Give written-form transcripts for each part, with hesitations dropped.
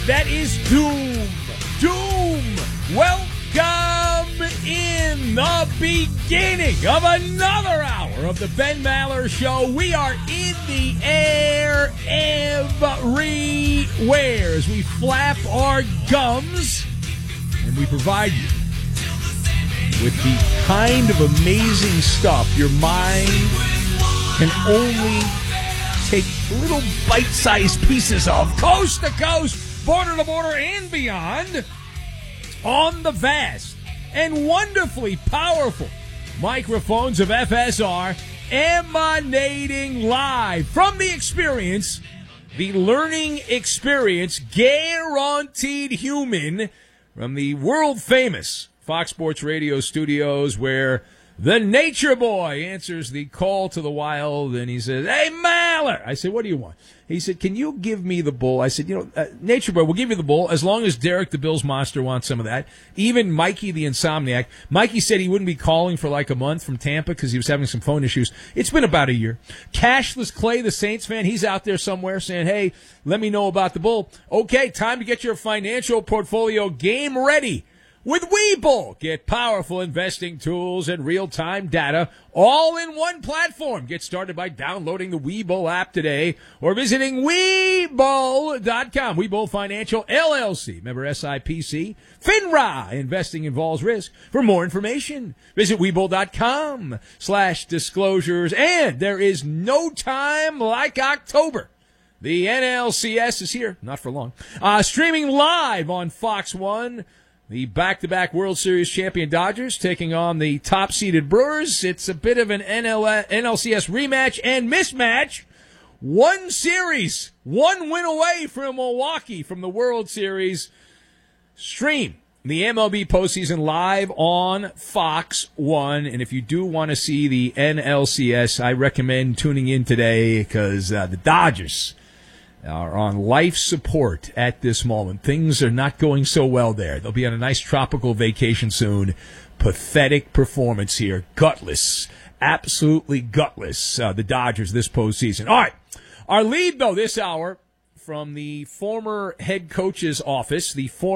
That is Doom. Doom. Welcome in the beginning of another hour of the Ben Maller Show. We are in the air everywhere as we flap our gums and we provide you with the kind of amazing stuff your mind can only take little bite-sized pieces of, coast to coast, border to border, and beyond, on the vast and wonderfully powerful microphones of FSR, emanating live from the experience, the learning experience, guaranteed human, from the world-famous Fox Sports Radio studios, where the Nature Boy answers the call to the wild, and he says, "Hey, Maller!" I said, "What do you want?" He said, "Can you give me the bull?" I said, Nature Boy, we'll give you the bull as long as Derek the Bills Monster wants some of that. Even Mikey the Insomniac. Mikey said he wouldn't be calling for like a month from Tampa because he was having some phone issues. It's been about a year. Cashless Clay, the Saints fan, he's out there somewhere saying, "Hey, let me know about the bull." Okay, time to get your financial portfolio game ready with Webull. Get powerful investing tools and real-time data all in one platform. Get started by downloading the Webull app today or visiting Webull.com. Webull Financial, LLC. Member SIPC. FINRA. Investing involves risk. For more information, visit Webull.com/disclosures. And there is no time like October. The NLCS is here. Not for long. Streaming live on Fox 1. The back-to-back World Series champion Dodgers taking on the top-seeded Brewers. It's a bit of an NLCS rematch and mismatch. One series, one win away from Milwaukee from the World Series. Stream the MLB postseason live on Fox 1. And if you do want to see the NLCS, I recommend tuning in today because the Dodgers are on life support at this moment. Things are not going so well there. They'll be on a nice tropical vacation soon. Pathetic performance here. Gutless. Absolutely gutless. The Dodgers this postseason. All right. Our lead, though, this hour from the former head coach's office.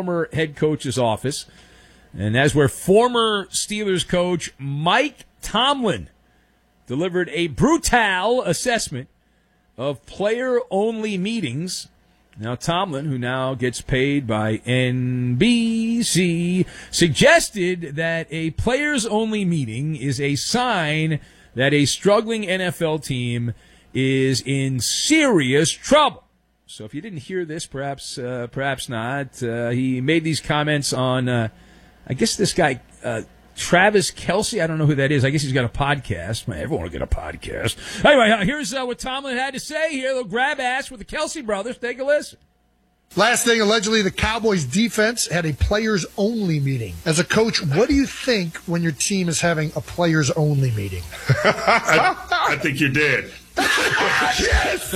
And as where former Steelers coach Mike Tomlin delivered a brutal assessment of player-only meetings. Now, Tomlin, who now gets paid by NBC, suggested that a players-only meeting is a sign that a struggling NFL team is in serious trouble. So if you didn't hear this, perhaps not. He made these comments on, I guess this guy, Travis Kelce, I don't know who that is. I guess he's got a podcast. Man, everyone will get a podcast. Anyway, here's what Tomlin had to say here. They'll grab ass with the Kelce brothers. Take a listen. Last thing, allegedly the Cowboys defense had a players-only meeting. As a coach, what do you think when your team is having a players-only meeting? I think you're dead. Yes.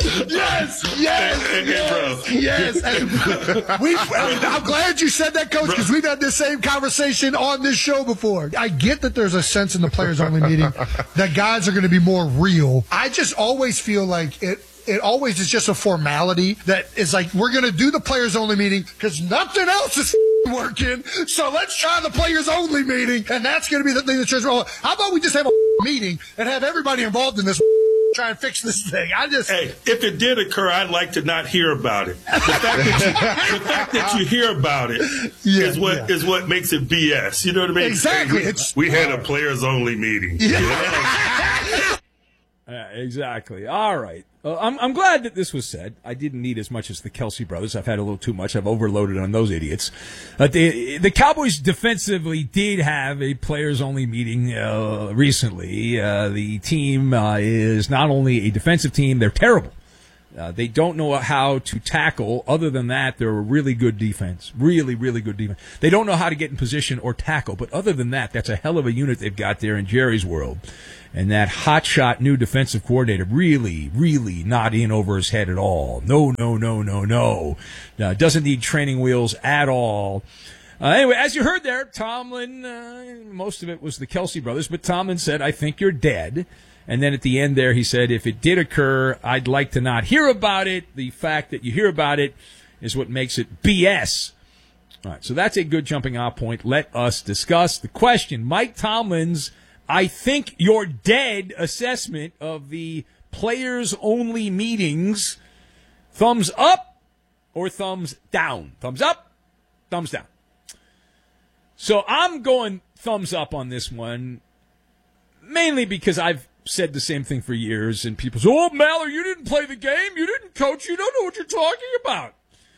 I'm glad you said that, Coach, because we've had this same conversation on this show before. I get that there's a sense in the players-only meeting that guys are going to be more real. I just always feel like it always is just a formality that is like, we're going to do the players-only meeting because nothing else is working, so let's try the players-only meeting, and that's going to be the thing that turns around. How about we just have a meeting and have everybody involved in this try and fix this thing? Hey, if it did occur, I'd like to not hear about it. The fact that you hear about it is what makes it BS. You know what I mean? Exactly. Hey, we had a players-only meeting. Yeah. Exactly. All right. I'm glad that this was said. I didn't need as much as the Kelce brothers. I've had a little too much. I've overloaded on those idiots. The Cowboys defensively did have a players-only meeting recently. The team is not only a defensive team, they're terrible. They don't know how to tackle. Other than that, they're a really good defense. Really, really good defense. They don't know how to get in position or tackle. But other than that, that's a hell of a unit they've got there in Jerry's world. And that hotshot new defensive coordinator really, really not in over his head at all. No. Doesn't need training wheels at all. Anyway, as you heard there, Tomlin, most of it was the Kelce brothers, but Tomlin said, "I think you're dead." And then at the end there, he said, "If it did occur, I'd like to not hear about it. The fact that you hear about it is what makes it BS. All right, so that's a good jumping off point. Let us discuss the question. Mike Tomlin's I think you're dead assessment of the players-only meetings. Thumbs up or thumbs down? Thumbs up, thumbs down. So I'm going thumbs up on this one, mainly because I've said the same thing for years, and people say, oh, Maller, you didn't play the game, you didn't coach, you don't know what you're talking about.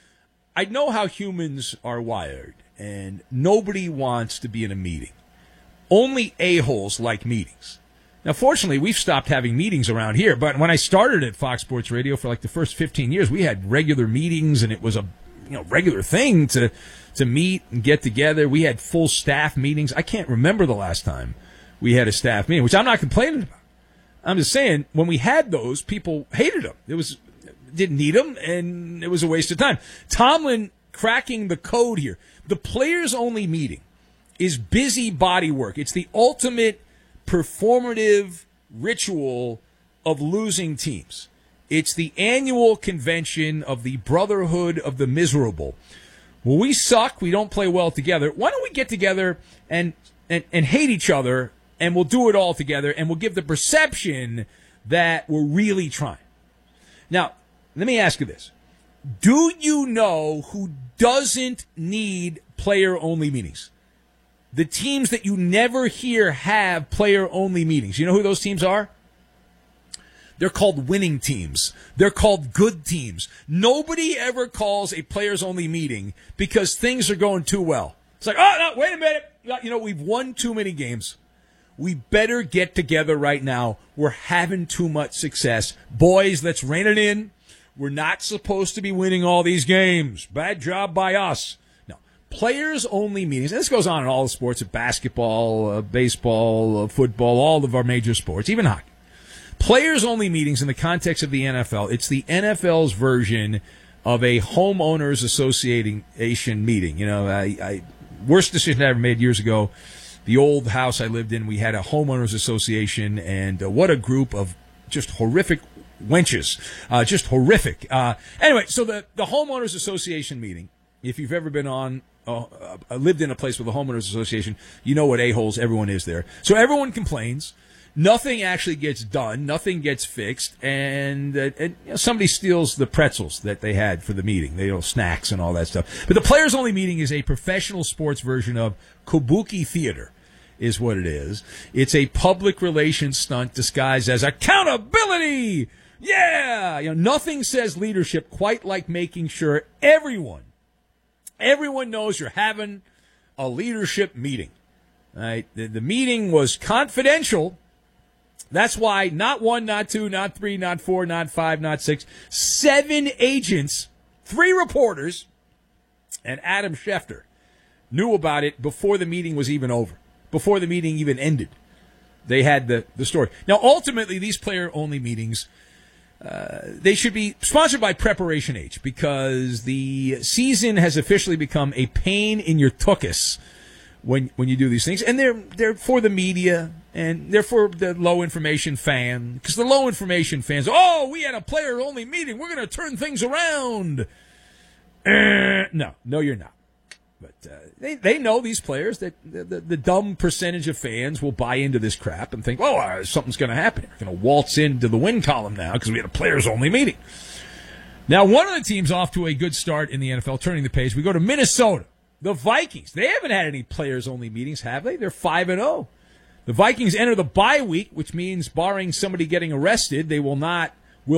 I know how humans are wired, and nobody wants to be in a meeting. Only a-holes like meetings. Now, fortunately, we've stopped having meetings around here, but when I started at Fox Sports Radio for like the first 15 years, we had regular meetings, and it was a regular thing to meet and get together. We had full staff meetings. I can't remember the last time we had a staff meeting, which I'm not complaining about. I'm just saying, when we had those, people hated them. Didn't need them, and it was a waste of time. Tomlin cracking the code here. The players-only meeting is busy body work. It's the ultimate performative ritual of losing teams. It's the annual convention of the Brotherhood of the Miserable. When we suck, we don't play well together. Why don't we get together and hate each other, and we'll do it all together, and we'll give the perception that we're really trying. Now, let me ask you this. Do you know who doesn't need player-only meetings? The teams that you never hear have player-only meetings. You know who those teams are? They're called winning teams. They're called good teams. Nobody ever calls a players-only meeting because things are going too well. It's like, oh, no, wait a minute. We've won too many games. We better get together right now. We're having too much success. Boys, let's rein it in. We're not supposed to be winning all these games. Bad job by us. No. Players-only meetings, and this goes on in all the sports, basketball, baseball, football, all of our major sports, even hockey. Players-only meetings in the context of the NFL, it's the NFL's version of a homeowners association meeting. Worst decision I ever made years ago. The old house I lived in, we had a homeowners association, and what a group of just horrific wenches. Just horrific. Anyway, so the homeowners association meeting, if you've ever been on, lived in a place with a homeowners association, you know what a-holes everyone is there. So everyone complains. Nothing actually gets done. Nothing gets fixed. And somebody steals the pretzels that they had for the meeting. Snacks and all that stuff. But the players-only meeting is a professional sports version of kabuki theater, is what it is. It's a public relations stunt disguised as accountability. Yeah! Nothing says leadership quite like making sure everyone knows you're having a leadership meeting. Right? The meeting was confidential. That's why not 1, not 2, not 3, not 4, not 5, not 6, 7 agents, 3 reporters, and Adam Schefter knew about it before the meeting was even over, before the meeting even ended. They had the story. Now, ultimately, these player-only meetings, they should be sponsored by Preparation H, because the season has officially become a pain in your tuchus when you do these things. And they're for the media, and they're for the low-information fan, because the low-information fans, we had a player-only meeting, we're going to turn things around. No, you're not. But they know, these players, that the dumb percentage of fans will buy into this crap and think, something's going to happen. We're going to waltz into the win column now because we had a players-only meeting. Now, one of the teams off to a good start in the NFL, turning the page, we go to Minnesota. The Vikings. They haven't had any players-only meetings, have they? They're 5-0. The Vikings enter the bye week, which means, barring somebody getting arrested, they will not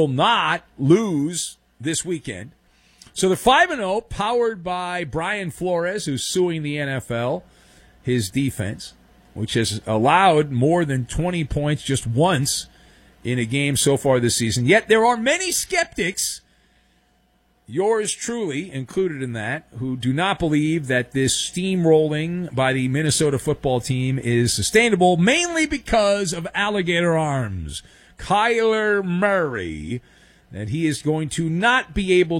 lose this weekend. So they're 5-0, powered by Brian Flores, who's suing the NFL, his defense, which has allowed more than 20 points just once in a game so far this season. Yet there are many skeptics, yours truly included in that, who do not believe that this steamrolling by the Minnesota football team is sustainable, mainly because of alligator arms. Kyler Murray, that he is going to not be able